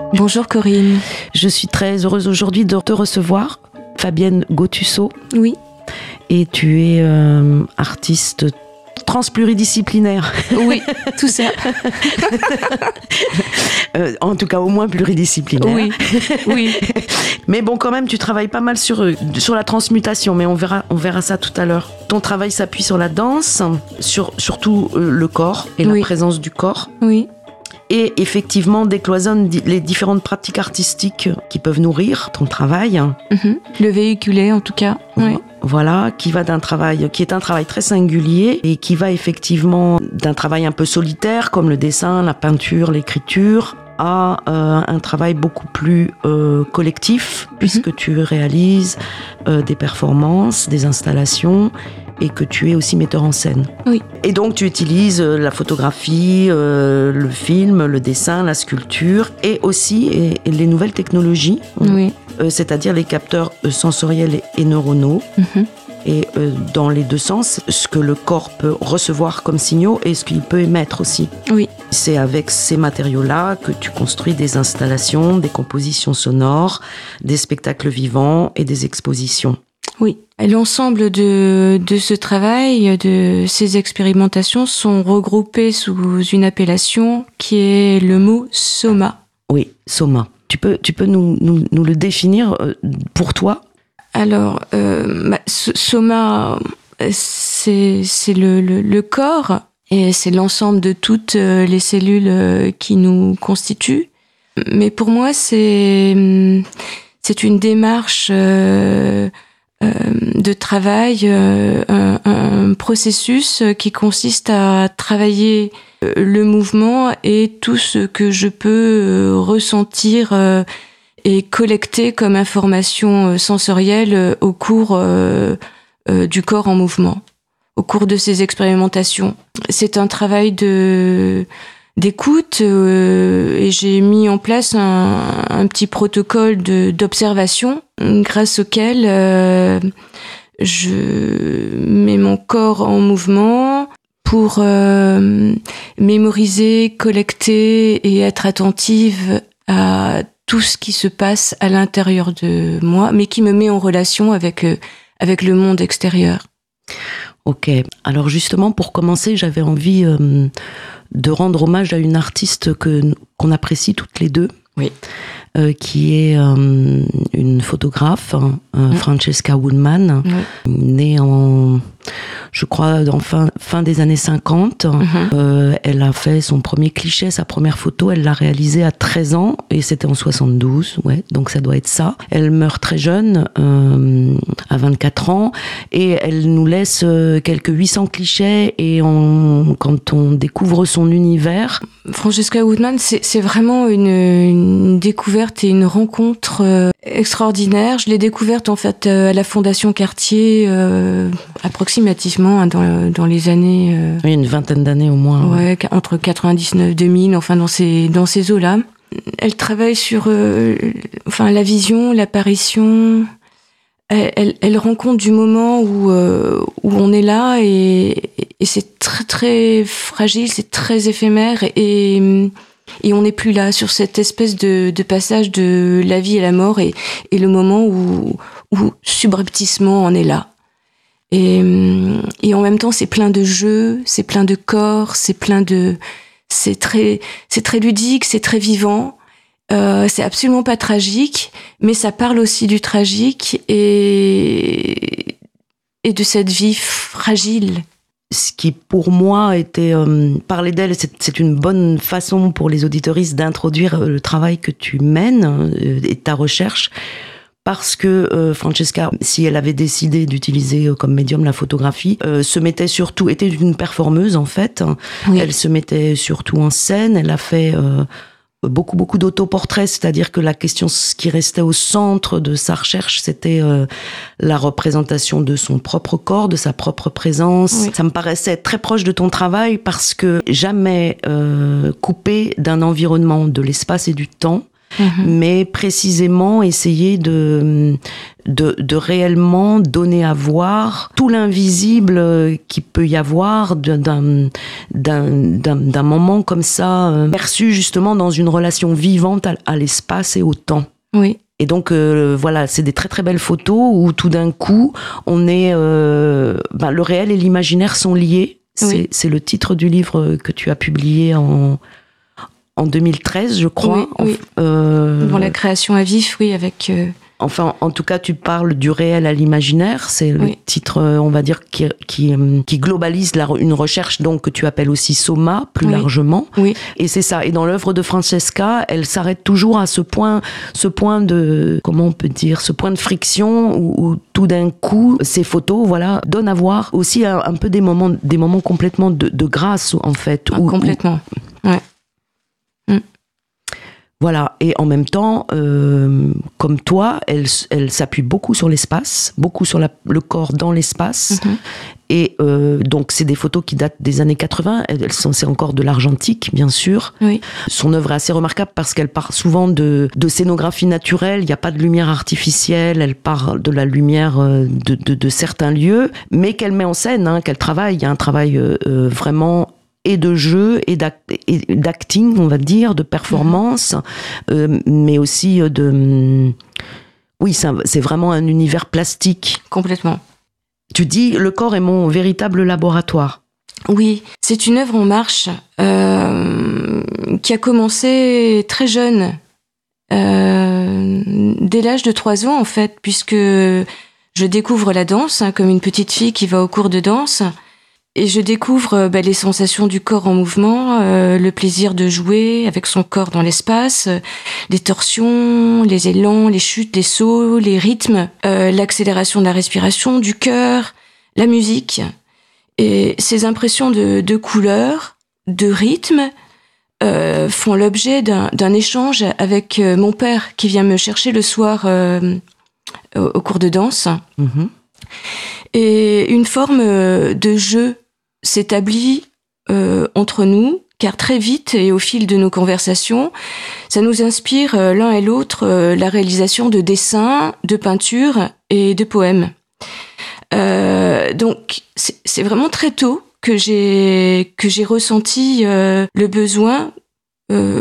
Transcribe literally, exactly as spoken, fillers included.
Bonjour Corinne. Je suis très heureuse aujourd'hui de te recevoir, Fabienne Gautusseau. Oui. Et tu es euh, artiste transpluridisciplinaire. Oui, tout ça. euh, en tout cas, au moins pluridisciplinaire. Oui, oui. Mais bon, quand même, tu travailles pas mal sur, sur la transmutation, mais on verra, on verra ça tout à l'heure. Ton travail s'appuie sur la danse, sur surtout euh, le corps et oui. la présence du corps. Oui. Et effectivement, décloisonne les différentes pratiques artistiques qui peuvent nourrir ton travail. Mmh. Le véhiculer, en tout cas. Oui. Voilà, qui va d'un travail, qui est un travail très singulier et qui va effectivement d'un travail un peu solitaire, comme le dessin, la peinture, l'écriture, à euh, un travail beaucoup plus euh, collectif, mmh. puisque tu réalises euh, des performances, des installations, et que tu es aussi metteur en scène. Oui. Et donc tu utilises la photographie, euh, le film, le dessin, la sculpture et aussi et, et les nouvelles technologies, oui. euh, c'est-à-dire les capteurs sensoriels et, et neuronaux. Mm-hmm. Et euh, dans les deux sens, ce que le corps peut recevoir comme signaux et ce qu'il peut émettre aussi. Oui. C'est avec ces matériaux-là que tu construis des installations, des compositions sonores, des spectacles vivants et des expositions. Oui. L'ensemble de, de ce travail, de ces expérimentations sont regroupées sous une appellation qui est le mot soma. Oui, soma. Tu peux, tu peux nous, nous, nous le définir pour toi ? Alors, euh, bah, soma, c'est, c'est le, le, le corps et c'est l'ensemble de toutes les cellules qui nous constituent. Mais pour moi, c'est, c'est une démarche... Euh, Euh, de travail, euh, un, un processus qui consiste à travailler euh, le mouvement et tout ce que je peux euh, ressentir euh, et collecter comme information euh, sensorielle euh, au cours euh, euh, du corps en mouvement, au cours de ces expérimentations. C'est un travail de d'écoute euh, et j'ai mis en place un, un petit protocole de, d'observation grâce auquel euh, je mets mon corps en mouvement pour euh, mémoriser, collecter et être attentive à tout ce qui se passe à l'intérieur de moi, mais qui me met en relation avec, euh, avec le monde extérieur. Ok, alors justement pour commencer, j'avais envie euh, de rendre hommage à une artiste que, qu'on apprécie toutes les deux, oui. euh, qui est euh, une photographe, euh, oui. Francesca Woodman, oui. née en, je crois, en fin, fin des années cinquante. Mm-hmm. Euh, elle a fait son premier cliché, sa première photo, elle l'a réalisée à treize ans, et c'était en soixante-douze, ouais, donc ça doit être ça. Elle meurt très jeune, euh, à vingt-quatre ans, et elle nous laisse quelques huit cents clichés, et on, quand on découvre son univers... Francesca Woodman, c'est, c'est vraiment une, une découverte et une rencontre euh, extraordinaire. Je l'ai découverte en fait euh, à la Fondation Cartier, euh, approximativement hein, dans, dans les années... Euh, oui, une vingtaine d'années au moins. Ouais, ouais. Entre quatre-vingt-dix-neuf et deux mille, enfin dans ces, dans ces eaux-là. Elle travaille sur euh, enfin, la vision, l'apparition... Elle, elle, elle rend compte du moment où, euh, où on est là et, et c'est très très fragile, c'est très éphémère et, et on n'est plus là sur cette espèce de, de passage de la vie et la mort et, et le moment où, où subrepticement on est là. Et, et en même temps c'est plein de jeux, c'est plein de corps, c'est plein de, c'est très, c'est très ludique, c'est très vivant. Euh, c'est absolument pas tragique, mais ça parle aussi du tragique et, et de cette vie fragile. Ce qui, pour moi, était... Euh, parler d'elle, c'est, c'est une bonne façon pour les auditeuristes d'introduire le travail que tu mènes euh, et ta recherche, parce que euh, Francesca, si elle avait décidé d'utiliser euh, comme médium la photographie, euh, se mettait surtout... était une performeuse, en fait. Oui. Elle se mettait surtout en scène, elle a fait... Euh, beaucoup beaucoup d'autoportraits, c'est-à-dire que la question ce qui restait au centre de sa recherche, c'était euh, la représentation de son propre corps, de sa propre présence. Oui. Ça me paraissait très proche de ton travail parce que jamais euh, coupé d'un environnement, de l'espace et du temps. mmh. mais précisément essayer de, de, de réellement donner à voir tout l'invisible qui peut y avoir d'un, d'un, d'un, d'un moment comme ça, perçu justement dans une relation vivante à, à l'espace et au temps. Oui. Et donc euh, voilà, c'est des très très belles photos où tout d'un coup, on est, euh, ben, le réel et l'imaginaire sont liés. C'est, oui. c'est le titre du livre que tu as publié en en deux mille treize, je crois. Oui, oui. Euh, Dans la création à vif, oui, avec. Euh... Enfin, en tout cas, tu parles du réel à l'imaginaire. C'est le oui. titre, on va dire, qui, qui, qui globalise la, une recherche donc que tu appelles aussi Soma, plus oui. largement. Oui. Et c'est ça. Et dans l'œuvre de Francesca, elle s'arrête toujours à ce point, ce point de, comment on peut dire, ce point de friction où, où tout d'un coup, ces photos, voilà, donnent à voir aussi un, un peu des moments, des moments complètement de, de grâce, en fait. Ah, où, complètement. Où, ouais. Mm. Voilà, et en même temps, euh, comme toi, elle, elle s'appuie beaucoup sur l'espace, beaucoup sur la, le corps dans l'espace. Mm-hmm. Et euh, donc, c'est des photos qui datent des années quatre-vingts. Elles sont, c'est encore de l'argentique, bien sûr. Oui. Son œuvre est assez remarquable parce qu'elle part souvent de, de scénographie naturelle. Il n'y a pas de lumière artificielle. Elle part de la lumière de, de, de certains lieux, mais qu'elle met en scène, hein, qu'elle travaille. Il y a un travail euh, vraiment et de jeu et d'acting, on va dire, de performance, mmh. euh, mais aussi de... Oui, ça, c'est vraiment un univers plastique. Complètement. Tu dis, le corps est mon véritable laboratoire. Oui, c'est une œuvre en marche euh, qui a commencé très jeune, euh, dès l'âge de trois ans en fait, puisque je découvre la danse, hein, comme une petite fille qui va au cours de danse. Et je découvre bah, les sensations du corps en mouvement, euh, le plaisir de jouer avec son corps dans l'espace, euh, les torsions, les élans, les chutes, les sauts, les rythmes, euh, l'accélération de la respiration, du cœur, la musique. Et ces impressions de, de couleurs, de rythme, euh, font l'objet d'un, d'un échange avec euh, mon père qui vient me chercher le soir euh, au, au cours de danse. Mmh. Et une forme de jeu s'établit euh, entre nous, car très vite et au fil de nos conversations, ça nous inspire euh, l'un et l'autre euh, la réalisation de dessins, de peintures et de poèmes. Euh, donc c'est, c'est vraiment très tôt que j'ai que j'ai ressenti euh, le besoin euh,